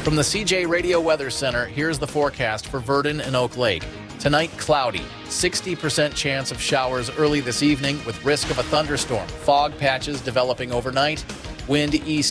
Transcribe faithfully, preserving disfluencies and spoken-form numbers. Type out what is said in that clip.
From the C J Radio Weather Center, here's the forecast for Virden and Oak Lake. Tonight, cloudy. sixty percent chance of showers early this evening with risk of a thunderstorm. Fog patches developing overnight. Wind east